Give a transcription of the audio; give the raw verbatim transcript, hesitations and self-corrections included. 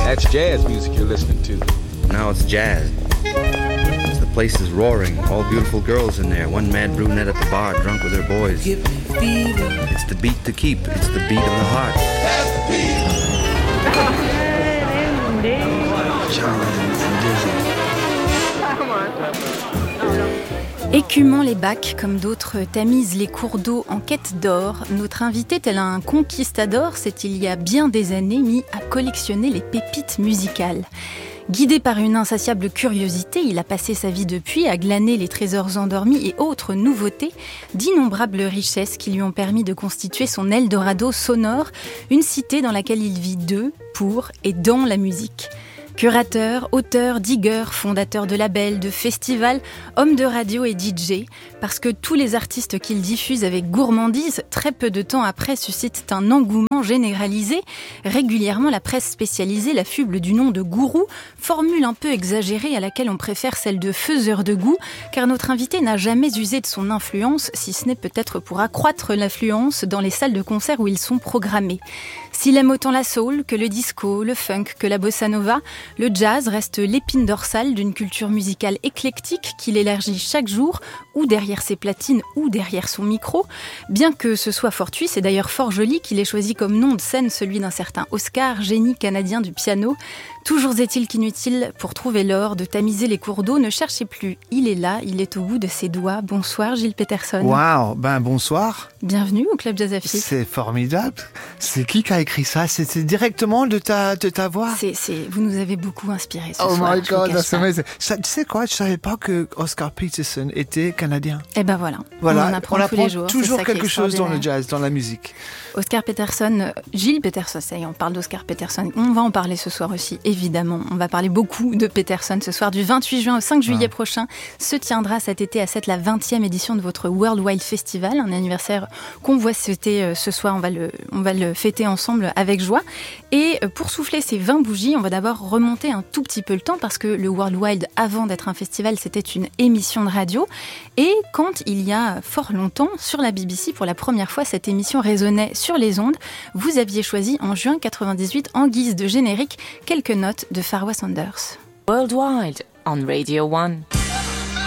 That's jazz music you're listening to. Now it's jazz. The place is roaring. All beautiful girls in there. One mad brunette at the bar, drunk with her boys. It's the beat to keep. It's the beat of the heart. That's the beat. Écumant les bacs comme d'autres tamisent les cours d'eau en quête d'or, notre invité, tel un conquistador, s'est il y a bien des années mis à collectionner les pépites musicales. Guidé par une insatiable curiosité, il a passé sa vie depuis à glaner les trésors endormis et autres nouveautés, d'innombrables richesses qui lui ont permis de constituer son Eldorado sonore, une cité dans laquelle il vit de, pour et dans la musique. Curateur, auteur, digueur, fondateur de labels, de festivals, homme de radio et D J, parce que tous les artistes qu'il diffuse avec gourmandise, très peu de temps après, suscitent un engouement généralisé. Régulièrement, la presse spécialisée l'affuble du nom de gourou, formule un peu exagérée à laquelle on préfère celle de faiseur de goût, car notre invité n'a jamais usé de son influence, si ce n'est peut-être pour accroître l'affluence dans les salles de concert où ils sont programmés. S'il aime autant la soul que le disco, le funk, que la bossa nova, le jazz reste l'épine dorsale d'une culture musicale éclectique qu'il élargit chaque jour, ou derrière ses platines ou derrière son micro. Bien que ce soit fortuit, c'est d'ailleurs fort joli qu'il ait choisi comme nom de scène celui d'un certain Oscar, génie canadien du piano. Toujours est-il qu'inutile, pour trouver l'or, de tamiser les cours d'eau, ne cherchez plus. Il est là, il est au bout de ses doigts. Bonsoir Gilles Peterson. Waouh, ben bonsoir. Bienvenue au Club Jazz Afrique. C'est formidable. C'est qui qui a écrit ça? C'était directement de ta, de ta voix? c'est, c'est, Vous nous avez beaucoup inspiré ce oh soir. Oh my God, that's amazing. Ça, tu sais quoi, je savais pas que Oscar Peterson était canadien. Eh ben voilà, voilà. on en apprend, on apprend tous les jours. toujours quelque chose dans le jazz, dans la musique. Oscar Peterson, Gilles Peterson, ça y est, on parle d'Oscar Peterson. On va en parler ce soir aussi, évidemment. On va parler beaucoup de Peterson ce soir. Du vingt-huit juin au cinq juillet ah. prochain se tiendra cet été à Sète la vingtième édition de votre World Wild Festival, un anniversaire qu'on voit fêter ce soir. On va le, on va le fêter ensemble avec joie. Et pour souffler ces vingt bougies, on va d'abord remonter un tout petit peu le temps parce que le World Wild, avant d'être un festival, c'était une émission de radio. Et quand il y a fort longtemps, sur la B B C, pour la première fois, cette émission résonnait sur les ondes, vous aviez choisi en juin quatre-vingt-dix-huit, en guise de générique, quelques notes de Pharoah Sanders. World Wild on Radio One.